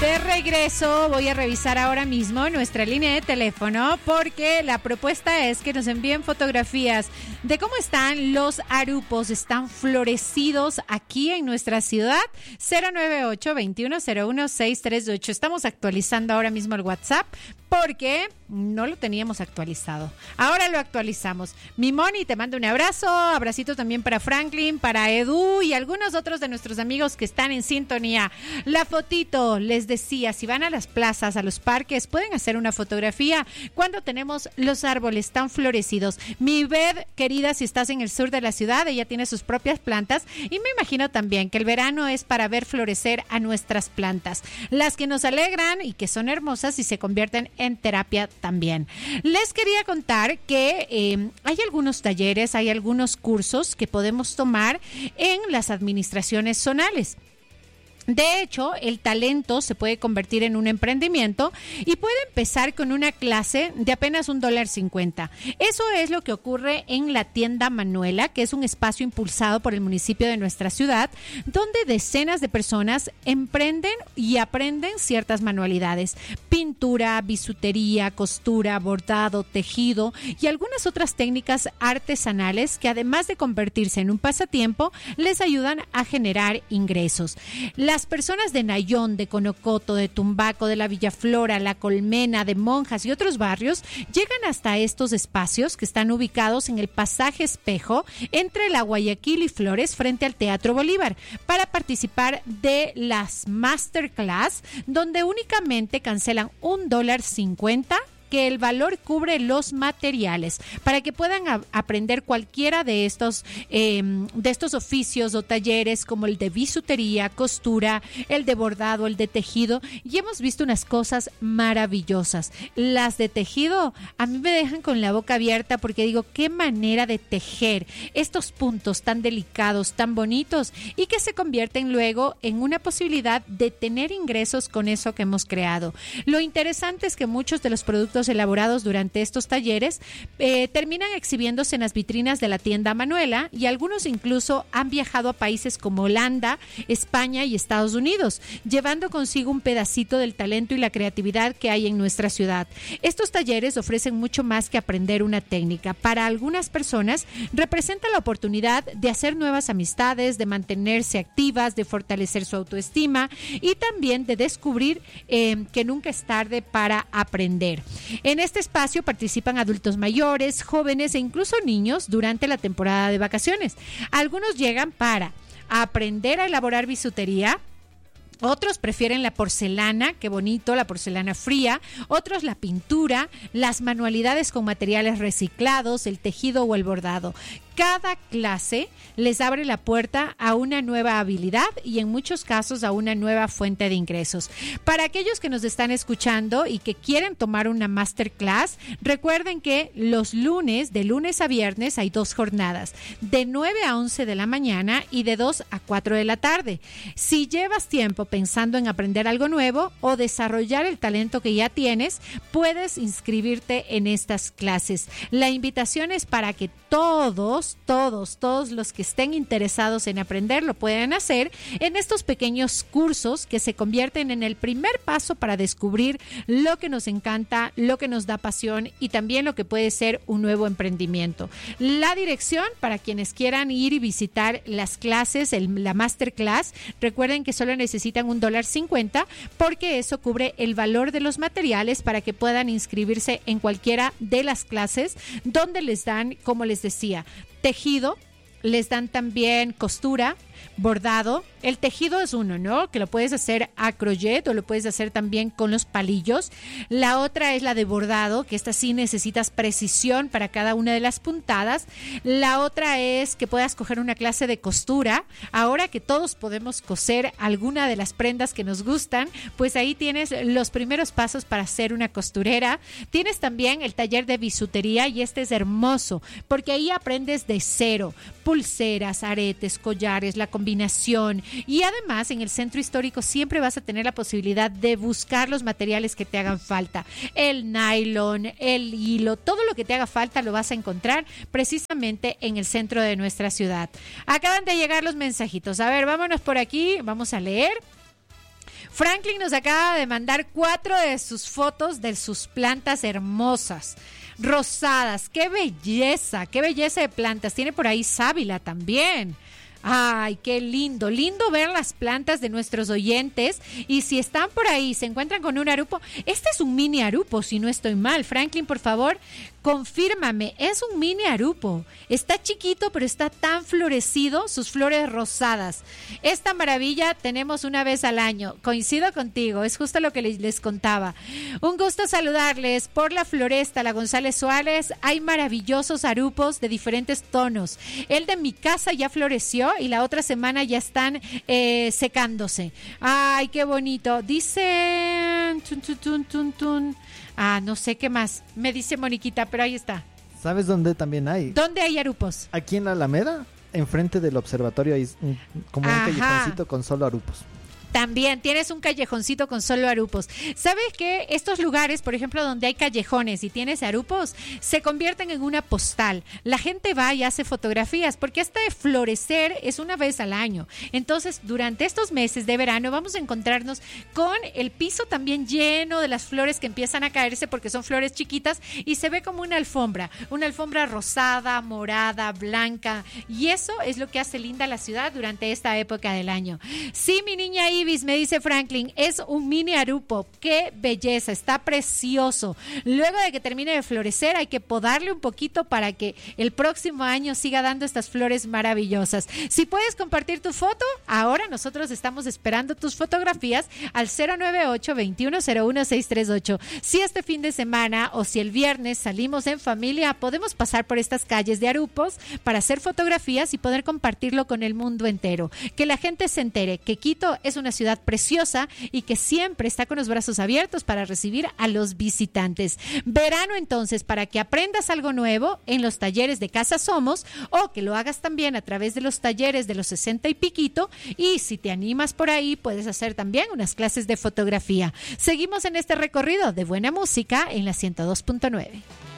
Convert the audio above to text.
De regreso, voy a revisar ahora mismo nuestra línea de teléfono porque la propuesta es que nos envíen fotografías de cómo están los arupos, están florecidos aquí en nuestra ciudad. 098-2101-638. Estamos actualizando ahora mismo el WhatsApp porque no lo teníamos actualizado. Ahora lo actualizamos. Mi Moni, te mando un abrazo, abracito también para Franklin, para Edu y algunos otros de nuestros amigos que están en sintonía. La fotito, les decía, si van a las plazas, a los parques, pueden hacer una fotografía cuando tenemos los árboles tan florecidos. Mi Beth, querida, si estás en el sur de la ciudad, ella tiene sus propias plantas y me imagino también que el verano es para ver florecer a nuestras plantas. Las que nos alegran y que son hermosas y se convierten en terapia también. Les quería contar que hay algunos talleres, hay algunos cursos que podemos tomar en las administraciones zonales. De hecho, el talento se puede convertir en un emprendimiento y puede empezar con una clase de apenas $1.50. Eso es lo que ocurre en la tienda Manuela, que es un espacio impulsado por el municipio de nuestra ciudad, donde decenas de personas emprenden y aprenden ciertas manualidades: pintura, bisutería, costura, bordado, tejido y algunas otras técnicas artesanales que, además de convertirse en un pasatiempo, les ayudan a generar ingresos. Las personas de Nayón, de Conocoto, de Tumbaco, de la Villaflora, La Colmena, de Monjas y otros barrios llegan hasta estos espacios que están ubicados en el Pasaje Espejo entre la Guayaquil y Flores frente al Teatro Bolívar para participar de las masterclass, donde únicamente cancelan $1.50, que el valor cubre los materiales para que puedan aprender cualquiera de estos oficios o talleres, como el de bisutería, costura, el de bordado, el de tejido, y hemos visto unas cosas maravillosas. Las de tejido a mí me dejan con la boca abierta porque digo, qué manera de tejer estos puntos tan delicados, tan bonitos, y que se convierten luego en una posibilidad de tener ingresos con eso que hemos creado. Lo interesante es que muchos de los productos elaborados durante estos talleres terminan exhibiéndose en las vitrinas de la tienda Manuela, y algunos incluso han viajado a países como Holanda, España y Estados Unidos, llevando consigo un pedacito del talento y la creatividad que hay en nuestra ciudad. Estos talleres ofrecen mucho más que aprender una técnica. Para algunas personas representa la oportunidad de hacer nuevas amistades, de mantenerse activas, de fortalecer su autoestima y también de descubrir que nunca es tarde para aprender. En este espacio participan adultos mayores, jóvenes e incluso niños durante la temporada de vacaciones. Algunos llegan para aprender a elaborar bisutería. Otros prefieren la porcelana, qué bonito, la porcelana fría. Otros la pintura, las manualidades con materiales reciclados, el tejido o el bordado. Cada clase les abre la puerta a una nueva habilidad y en muchos casos a una nueva fuente de ingresos. Para aquellos que nos están escuchando y que quieren tomar una masterclass, recuerden que los lunes, de lunes a viernes, hay 2 jornadas, de 9 a 11 de la mañana y de 2 a 4 de la tarde. Si llevas tiempo pensando en aprender algo nuevo o desarrollar el talento que ya tienes, puedes inscribirte en estas clases. La invitación es para que todos los que estén interesados en aprender lo pueden hacer en estos pequeños cursos que se convierten en el primer paso para descubrir lo que nos encanta, lo que nos da pasión y también lo que puede ser un nuevo emprendimiento. La dirección para quienes quieran ir y visitar las clases, la masterclass, recuerden que solo necesitan $1.50 porque eso cubre el valor de los materiales para que puedan inscribirse en cualquiera de las clases, donde les dan, como les decía, tejido, les dan también costura, bordado. El tejido es uno, ¿no? Que lo puedes hacer a crochet o lo puedes hacer también con los palillos. La otra es la de bordado, que esta sí necesitas precisión para cada una de las puntadas. La otra es que puedas coger una clase de costura. Ahora que todos podemos coser alguna de las prendas que nos gustan, pues ahí tienes los primeros pasos para ser una costurera. Tienes también el taller de bisutería y este es hermoso porque ahí aprendes de cero. Pulseras, aretes, collares, la combinación, y además en el centro histórico siempre vas a tener la posibilidad de buscar los materiales que te hagan falta, el nylon, el hilo, todo lo que te haga falta lo vas a encontrar precisamente en el centro de nuestra ciudad. Acaban de llegar los mensajitos, a ver, vámonos por aquí, vamos a leer. Franklin nos acaba de mandar 4 de sus fotos de sus plantas hermosas, rosadas. ¡Qué belleza! ¡Qué belleza de plantas! Tiene por ahí sábila también. Ay, qué lindo, lindo ver las plantas de nuestros oyentes. Y si están por ahí, se encuentran con un arupo, este es un mini arupo, si no estoy mal. Franklin, por favor, confírmame, es un mini arupo. Está chiquito, pero está tan florecido, sus flores rosadas. Esta maravilla tenemos una vez al año. Coincido contigo, es justo lo que les contaba. Un gusto saludarles por la floresta, la González Suárez. Hay maravillosos arupos de diferentes tonos. El de mi casa ya floreció y la otra semana ya están secándose. Ay, qué bonito. Dice... no sé qué más. Me dice Moniquita, pero ahí está. ¿Sabes dónde también hay? ¿Dónde hay arupos? Aquí en la Alameda, enfrente del observatorio, hay como un callejoncito con solo arupos. También tienes un callejoncito con solo arupos. ¿Sabes qué? Estos lugares, por ejemplo, donde hay callejones y tienes arupos, se convierten en una postal. La gente va y hace fotografías, porque este florecer es una vez al año. Entonces, durante estos meses de verano vamos a encontrarnos con el piso también lleno de las flores que empiezan a caerse, porque son flores chiquitas, y se ve como una alfombra rosada, morada, blanca, y eso es lo que hace linda la ciudad durante esta época del año. Sí, mi niña Ibis, me dice Franklin, es un mini arupo. ¡Qué belleza! Está precioso. Luego de que termine de florecer, hay que podarle un poquito para que el próximo año siga dando estas flores maravillosas. Si puedes compartir tu foto, ahora nosotros estamos esperando tus fotografías al 098-2101-638. Si este fin de semana o si el viernes salimos en familia, podemos pasar por estas calles de arupos para hacer fotografías y poder compartirlo con el mundo entero. Que la gente se entere que Quito es una ciudad preciosa y que siempre está con los brazos abiertos para recibir a los visitantes. Verano entonces, para que aprendas algo nuevo en los talleres de Casa Somos, o que lo hagas también a través de los talleres de los 60 y piquito, y si te animas por ahí puedes hacer también unas clases de fotografía. Seguimos en este recorrido de buena música en la 102.9.